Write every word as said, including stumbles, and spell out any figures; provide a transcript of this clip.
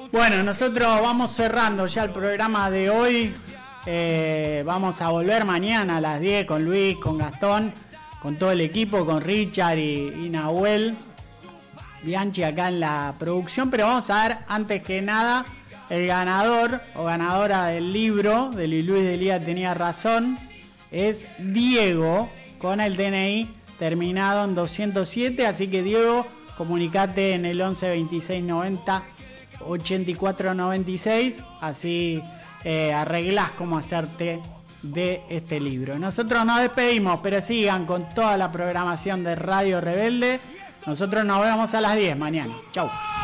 Bueno, nosotros vamos cerrando ya el programa de hoy. Eh, vamos a volver mañana a las diez con Luis, con Gastón, con todo el equipo, con Richard y, y Nahuel Bianchi acá en la producción. Pero vamos a ver, antes que nada, el ganador o ganadora del libro de Luis Delía tenía razón. Es Diego, con el D N I terminado en doscientos siete. Así que, Diego, comunicate en el once veintiséis noventa ochenta y cuatro noventa y seis. Así eh, arreglás cómo hacerte de este libro. Nosotros nos despedimos, pero sigan con toda la programación de Radio Rebelde. Nosotros nos vemos a las diez mañana. Chau.